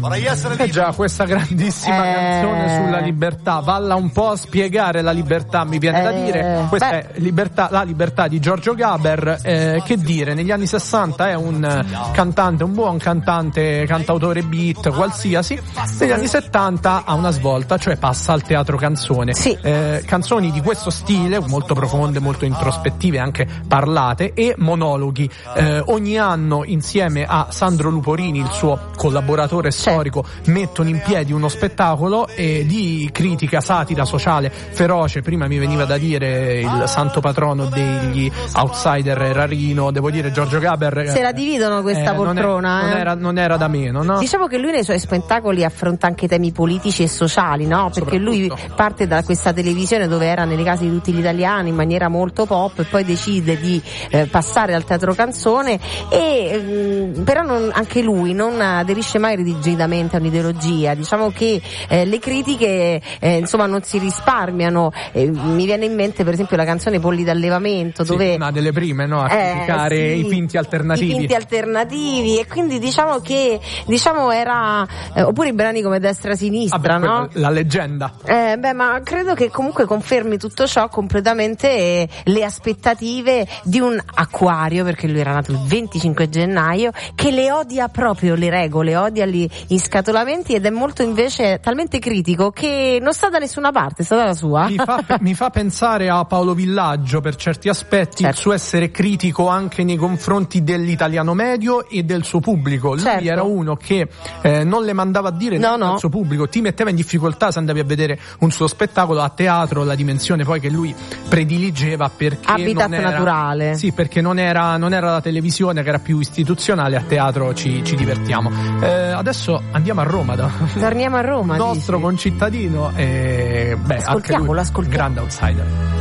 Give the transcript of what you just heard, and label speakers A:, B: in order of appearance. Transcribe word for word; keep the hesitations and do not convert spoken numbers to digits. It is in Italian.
A: Eh già, questa grandissima
B: eh...
A: canzone sulla libertà, valla un po' a spiegare la libertà, mi viene
B: eh...
A: da dire. Questa
B: Beh...
A: è libertà, la libertà di Giorgio Gaber, eh, che dire, negli anni sessanta è un cantante, un buon cantante, cantautore beat, qualsiasi. Negli anni settanta ha una svolta, cioè passa al teatro canzone.
B: Sì.
A: Eh, canzoni di questo stile, molto profonde, molto introspettive, anche parlate, e monologhi. Eh, ogni anno insieme a Sandro Luporini, il suo collaboratore storico, mettono in piedi uno spettacolo eh, di critica, satira sociale feroce. Prima mi veniva da dire il santo patrono degli outsider Rarino, devo dire Giorgio Gaber
B: se la dividono questa
A: eh,
B: poltrona.
A: Non, è, non,
B: eh.
A: era, non era da meno, no?
B: Diciamo che lui nei suoi spettacoli affronta anche temi politici e sociali, no? Perché lui parte da questa televisione dove era nelle case di tutti gli italiani in maniera molto pop, e poi decide di eh, passare al teatro canzone, e mh, però non, anche lui non aderisce mai rigidamente a un'ideologia. Diciamo che eh, le critiche eh, insomma non si risparmiano. Eh, mi viene in mente per esempio la canzone Polli d'allevamento,
A: sì,
B: dove
A: una delle prime, no, a criticare
B: eh, sì,
A: i finti alternativi.
B: I finti alternativi, e quindi diciamo che diciamo era eh, oppure i brani come Destra Sinistra,
A: ah, beh,
B: no?
A: La leggenda.
B: Eh, beh, ma credo che comunque confermi tutto ciò completamente eh, le aspettative di un Acquario, perché lui era nato il venticinque gennaio, che le odia proprio le regole, odia gli inscatolamenti, ed è molto invece talmente critico che non sta da nessuna parte, sta dalla sua.
A: Mi fa, mi fa pensare a Paolo Villaggio per certi aspetti, certo. Il suo essere critico anche nei confronti dell'italiano medio e del suo pubblico. Lui
B: certo.
A: era uno che eh, non le mandava a dire
B: no, no.
A: al suo pubblico, ti metteva in difficoltà se andavi a vedere un suo spettacolo a teatro, la dimensione poi che lui prediligeva, perché
B: habitat
A: non era,
B: naturale.
A: Sì, perché non era, non era la televisione, che era più istituzionale, a teatro ci, ci divertiamo. Eh, adesso andiamo a Roma, da
B: torniamo a Roma,
A: nostro
B: dici?
A: concittadino, e beh,
B: ascoltiamolo,
A: anche lui,
B: ascoltiamo.
A: grande outsider.